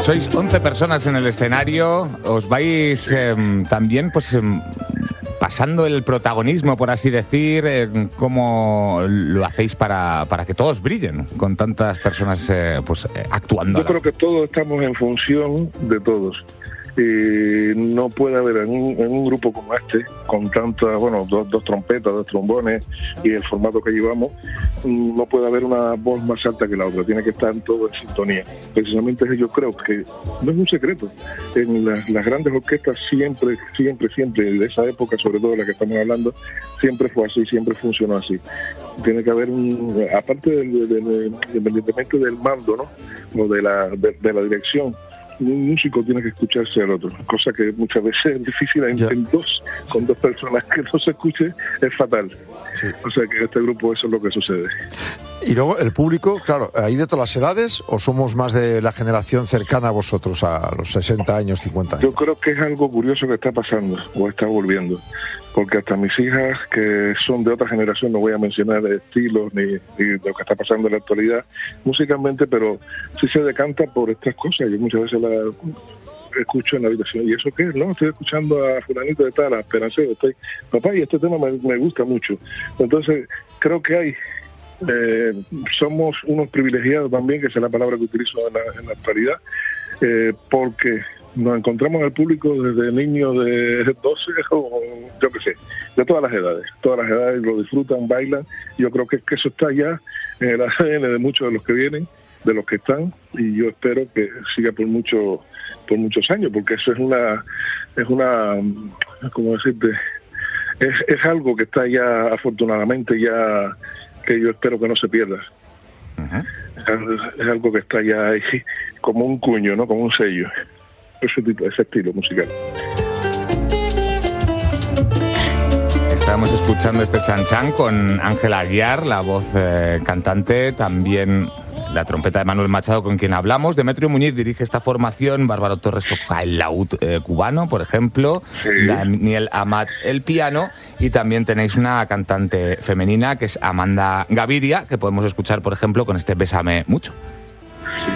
Sois 11 personas en el escenario, os vais también pues pasando el protagonismo, por así decir. ¿Cómo lo hacéis para que todos brillen con tantas personas actuando? Yo creo que todos estamos en función de todos. No puede haber en un grupo como este, con tantas, dos trompetas, 2 trombones y el formato que llevamos, no puede haber una voz más alta que la otra, tiene que estar todo en sintonía. Precisamente yo creo que no es un secreto. En las grandes orquestas siempre, de esa época, sobre todo de la que estamos hablando, siempre fue así, siempre funcionó así. Tiene que haber aparte independientemente del mando, ¿no? O de la dirección, un músico tiene que escucharse al otro, cosa que muchas veces es difícil con 2 personas que no se escuchen, es fatal. Sí. O sea que en este grupo eso es lo que sucede. Y luego el público, claro, ¿hay de todas las edades o somos más de la generación cercana a vosotros, a los 60 años, 50 años? Yo creo que es algo curioso que está pasando o está volviendo, porque hasta mis hijas, que son de otra generación, no voy a mencionar estilos ni lo que está pasando en la actualidad musicalmente, pero sí se decanta por estas cosas. Yo muchas veces la escucho en la habitación, ¿y eso qué es? No, estoy escuchando a fulanito de tal, a Esperancero, papá, y este tema me gusta mucho. Entonces, creo que hay somos unos privilegiados también, que esa es la palabra que utilizo en la actualidad, porque nos encontramos al público desde niños de 12 o yo qué sé, de todas las edades lo disfrutan, bailan. Yo creo que eso está ya en el ADN de muchos de los que vienen, de los que están, y yo espero que siga por muchos años, porque eso es una ¿cómo decirte? Es algo que está ya, afortunadamente, ya, que yo espero que no se pierda. Uh-huh. Es algo que está ya ahí, como un cuño, ¿no? Como un sello. Ese estilo musical. Estábamos escuchando este Chan Chan con Ángela Aguiar, la voz cantante, también la trompeta de Manuel Machado, con quien hablamos. Demetrio Muñiz dirige esta formación, Bárbaro Torres toca el laúd cubano, por ejemplo, sí. Daniel Amat el piano, y también tenéis una cantante femenina que es Amanda Gaviria, que podemos escuchar, por ejemplo, con este Bésame Mucho.